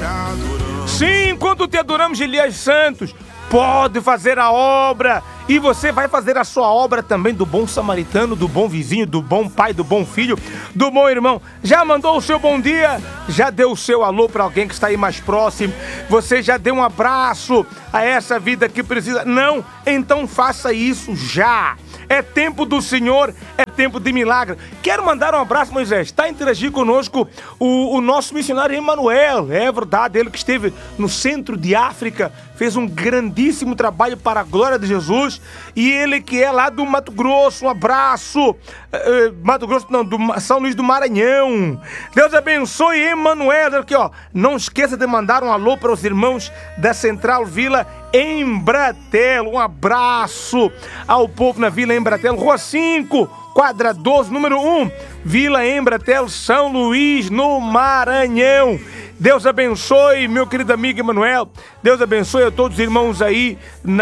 Sim, quando te adoramos, Elias Santos, pode fazer a obra. E você vai fazer a sua obra também do bom samaritano, do bom vizinho, do bom pai, do bom filho, do bom irmão. Já mandou o seu bom dia? Já deu o seu alô para alguém que está aí mais próximo? Você já deu um abraço a essa vida que precisa? Não? Então faça isso já. É tempo do Senhor, é tempo de milagre. Quero mandar um abraço, Moisés. Está a interagir conosco o nosso missionário Emanuel. É verdade, ele que esteve no centro de África, fez um grandíssimo trabalho para a glória de Jesus. E ele que é lá do Mato Grosso, um abraço. Mato Grosso não, do São Luís do Maranhão. Deus abençoe, Emanuel. Aqui, ó, não esqueça de mandar um alô para os irmãos da Central Vila Embratel. Um abraço ao povo na Vila Embratel, Rua 5, quadra 12, número 1, Vila Embratel, São Luís, no Maranhão. Deus abençoe, meu querido amigo Emanuel. Deus abençoe a todos os irmãos aí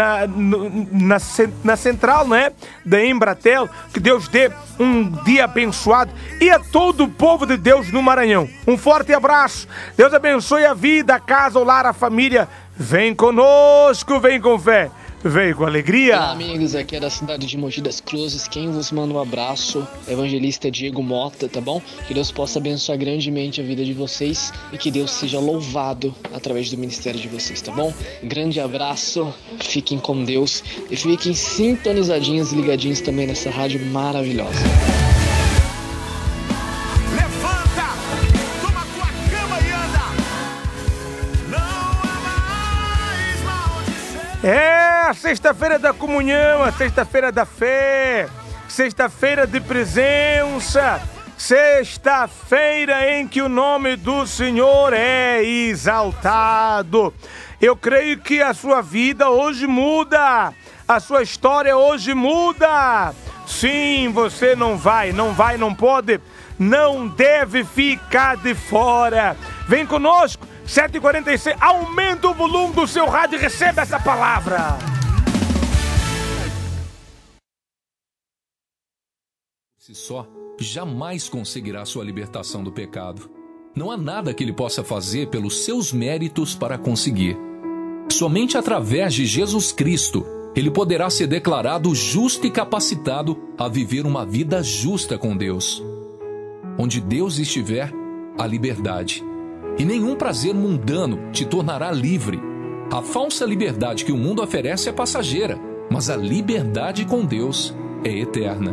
na central, né, da Embratel. Que Deus dê um dia abençoado. E a todo o povo de Deus no Maranhão. Um forte abraço. Deus abençoe a vida, a casa, o lar, a família. Vem conosco, vem com fé. Veio com alegria. Olá, amigos, aqui é da cidade de Mogi das Cruzes. Quem vos manda um abraço, evangelista Diego Mota, tá bom? Que Deus possa abençoar grandemente a vida de vocês e que Deus seja louvado através do ministério de vocês, tá bom? Grande abraço, fiquem com Deus e fiquem sintonizadinhos e ligadinhos também nessa rádio maravilhosa. É a sexta-feira da comunhão, a sexta-feira da fé, sexta-feira de presença, sexta-feira em que o nome do Senhor é exaltado. Eu creio que a sua vida hoje muda, a sua história hoje muda. Sim, você não pode, não deve ficar de fora. Vem conosco. 7h46, aumenta o volume do seu rádio e receba essa palavra. Si só, jamais conseguirá sua libertação do pecado. Não há nada que ele possa fazer pelos seus méritos para conseguir. Somente através de Jesus Cristo, ele poderá ser declarado justo e capacitado a viver uma vida justa com Deus. Onde Deus estiver, há liberdade. E nenhum prazer mundano te tornará livre. A falsa liberdade que o mundo oferece é passageira, mas a liberdade com Deus é eterna.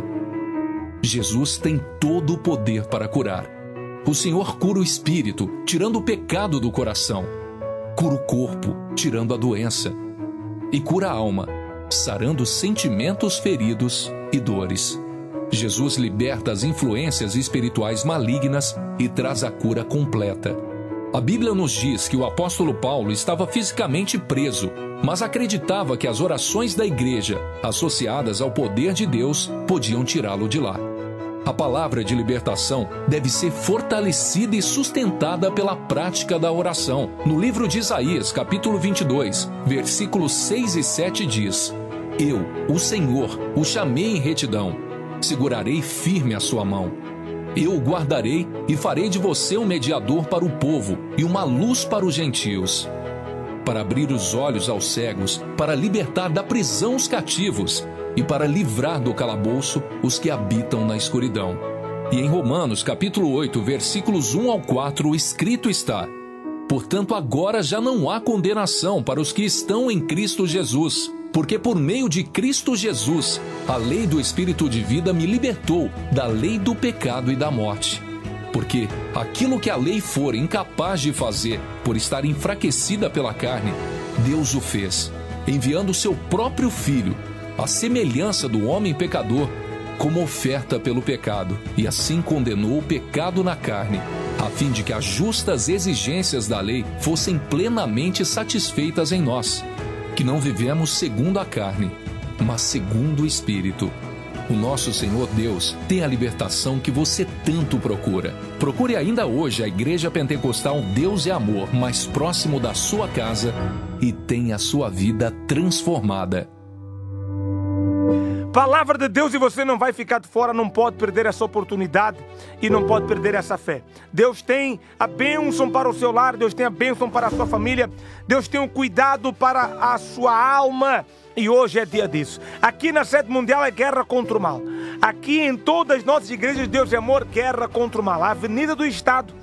Jesus tem todo o poder para curar. O Senhor cura o espírito, tirando o pecado do coração. Cura o corpo, tirando a doença. E cura a alma, sarando sentimentos feridos e dores. Jesus liberta as influências espirituais malignas e traz a cura completa. A Bíblia nos diz que o apóstolo Paulo estava fisicamente preso, mas acreditava que as orações da igreja, associadas ao poder de Deus, podiam tirá-lo de lá. A palavra de libertação deve ser fortalecida e sustentada pela prática da oração. No livro de Isaías, capítulo 22, versículos 6 e 7 diz: Eu, o Senhor, o chamei em retidão, segurarei firme a sua mão. Eu o guardarei e farei de você um mediador para o povo e uma luz para os gentios. Para abrir os olhos aos cegos, para libertar da prisão os cativos e para livrar do calabouço os que habitam na escuridão. E em Romanos, capítulo 8, versículos 1 ao 4, escrito está: Portanto, agora já não há condenação para os que estão em Cristo Jesus, porque por meio de Cristo Jesus, a lei do Espírito de vida me libertou da lei do pecado e da morte. Porque aquilo que a lei for incapaz de fazer por estar enfraquecida pela carne, Deus o fez, enviando o seu próprio Filho, à semelhança do homem pecador, como oferta pelo pecado, e assim condenou o pecado na carne, a fim de que as justas exigências da lei fossem plenamente satisfeitas em nós, que não vivemos segundo a carne, mas segundo o Espírito. O nosso Senhor Deus tem a libertação que você tanto procura. Procure ainda hoje a Igreja Pentecostal Deus é Amor mais próximo da sua casa e tenha a sua vida transformada. Palavra de Deus, e você não vai ficar de fora, não pode perder essa oportunidade e não pode perder essa fé. Deus tem a bênção para o seu lar, Deus tem a bênção para a sua família, Deus tem um cuidado para a sua alma. E hoje é dia disso. Aqui na Sede Mundial é guerra contra o mal. Aqui em todas as nossas igrejas, Deus é amor, guerra contra o mal. A Avenida do Estado,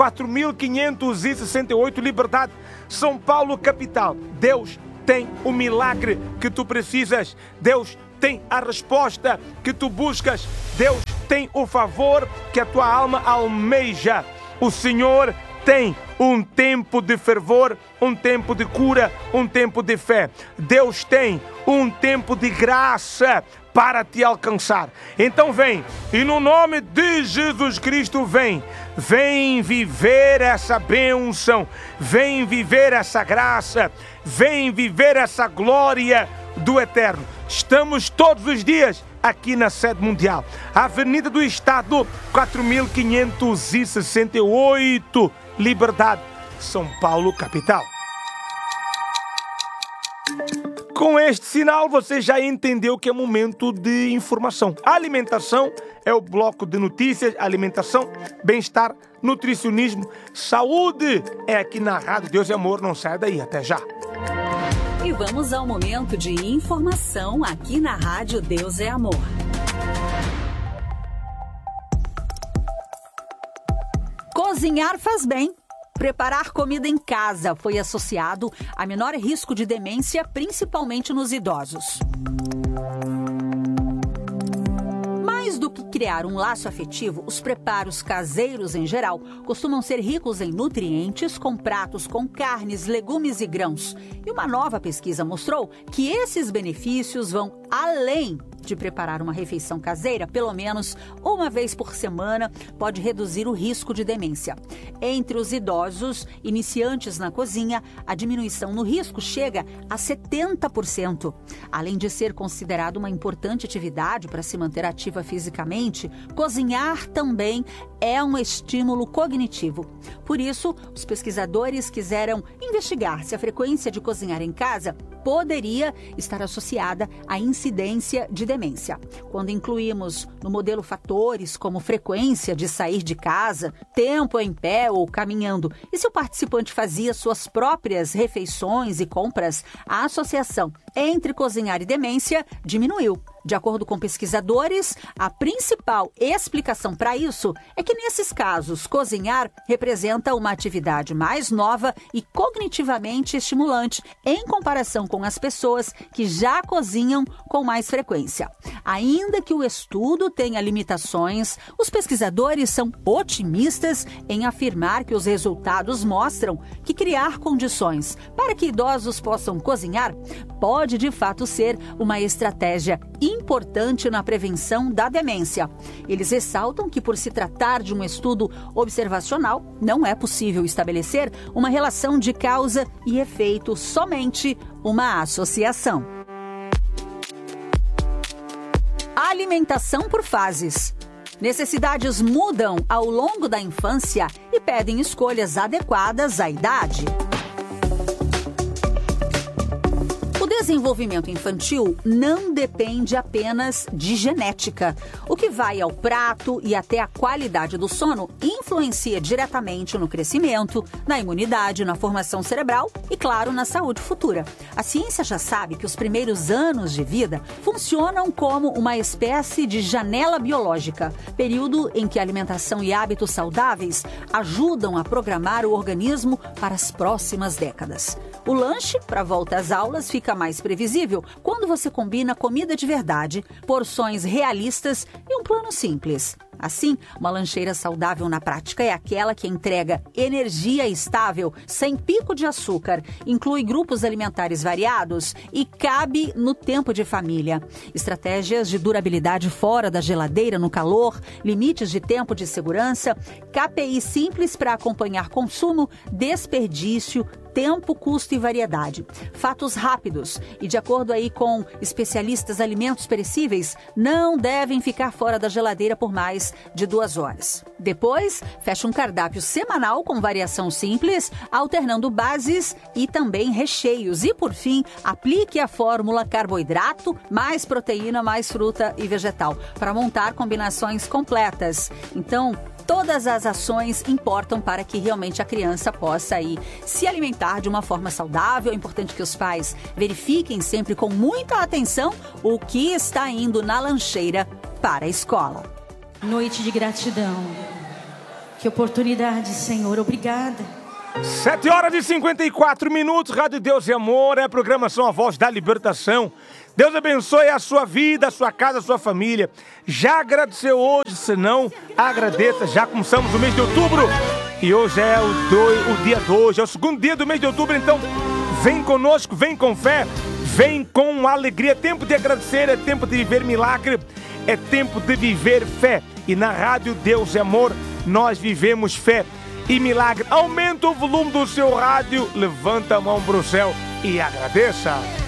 4.568, Liberdade, São Paulo, capital. Deus tem o milagre que tu precisas. Deus tem a resposta que tu buscas. Deus tem o favor que a tua alma almeja. O Senhor tem um tempo de fervor, um tempo de cura, um tempo de fé. Deus tem um tempo de graça para te alcançar. Então vem, e no nome de Jesus Cristo vem viver essa bênção, vem viver essa graça, vem viver essa glória do Eterno. Estamos todos os dias aqui na Sede Mundial, Avenida do Estado, 4.568, Liberdade, São Paulo, capital. Com este sinal, você já entendeu que é momento de informação. A alimentação é o bloco de notícias, alimentação, bem-estar, nutricionismo, saúde. É aqui na Rádio Deus é Amor, não sai daí, até já. E vamos ao momento de informação aqui na Rádio Deus é Amor. Cozinhar faz bem. Preparar comida em casa foi associado a menor risco de demência, principalmente nos idosos. Mais do que criar um laço afetivo, os preparos caseiros em geral costumam ser ricos em nutrientes, com pratos com carnes, legumes e grãos. E uma nova pesquisa mostrou que esses benefícios vão além de preparar uma refeição caseira, pelo menos uma vez por semana, pode reduzir o risco de demência. Entre os idosos iniciantes na cozinha, a diminuição no risco chega a 70%. Além de ser considerado uma importante atividade para se manter ativa fisicamente, cozinhar também é um estímulo cognitivo. Por isso, os pesquisadores quiseram investigar se a frequência de cozinhar em casa poderia estar associada à incidência de demência. Quando incluímos no modelo fatores como frequência de sair de casa, tempo em pé ou caminhando, e se o participante fazia suas próprias refeições e compras, a associação entre cozinhar e demência diminuiu. De acordo com pesquisadores, a principal explicação para isso é que, nesses casos, cozinhar representa uma atividade mais nova e cognitivamente estimulante em comparação com as pessoas que já cozinham com mais frequência. Ainda que o estudo tenha limitações, os pesquisadores são otimistas em afirmar que os resultados mostram que criar condições para que idosos possam cozinhar pode, de fato, ser uma estratégia importante na prevenção da demência. Eles ressaltam que, por se tratar de um estudo observacional, não é possível estabelecer uma relação de causa e efeito, somente uma associação. Alimentação por fases. Necessidades mudam ao longo da infância e pedem escolhas adequadas à idade. O desenvolvimento infantil não depende apenas de genética. O que vai ao prato e até a qualidade do sono influencia diretamente no crescimento, na imunidade, na formação cerebral e, claro, na saúde futura. A ciência já sabe que os primeiros anos de vida funcionam como uma espécie de janela biológica, período em que a alimentação e hábitos saudáveis ajudam a programar o organismo para as próximas décadas. O lanche, para a volta às aulas, fica mais previsível quando você combina comida de verdade, porções realistas e um plano simples. Assim, uma lancheira saudável na prática é aquela que entrega energia estável, sem pico de açúcar, inclui grupos alimentares variados e cabe no tempo de família. Estratégias de durabilidade fora da geladeira no calor, limites de tempo de segurança, KPI simples para acompanhar consumo, desperdício, tempo, custo e variedade. Fatos rápidos e de acordo aí com especialistas, alimentos perecíveis não devem ficar fora da geladeira por mais de 2 horas. Depois, feche um cardápio semanal com variação simples, alternando bases e também recheios. E por fim, aplique a fórmula carboidrato, mais proteína, mais fruta e vegetal, para montar combinações completas. Então, todas as ações importam para que realmente a criança possa aí se alimentar de uma forma saudável. É importante que os pais verifiquem sempre com muita atenção o que está indo na lancheira para a escola. Noite de gratidão. Que oportunidade, Senhor. Obrigada. 7h54, Rádio Deus e Amor, é a programação A Voz da Libertação. Deus abençoe a sua vida, a sua casa, a sua família. Já agradeceu hoje? Se não, agradeça. Já começamos o mês de outubro e hoje é o dia 2, é o segundo dia do mês de outubro. Então, vem conosco, vem com fé, vem com alegria. É tempo de agradecer, é tempo de viver milagre, é tempo de viver fé. E na Rádio Deus e Amor, nós vivemos fé e milagre. Aumenta o volume do seu rádio, levanta a mão para o céu e agradeça.